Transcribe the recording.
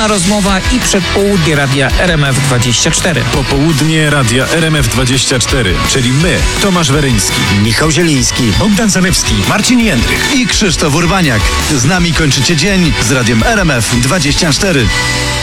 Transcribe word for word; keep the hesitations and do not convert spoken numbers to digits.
Rozmowa i przedpołudnie Radia R M F dwadzieścia cztery. Popołudnie Radia R M F dwadzieścia cztery, czyli my, Tomasz Weryński, Michał Zieliński, Bogdan Zalewski, Marcin Jędrych i Krzysztof Urbaniak. Z nami kończycie dzień z Radiem R M F dwadzieścia cztery.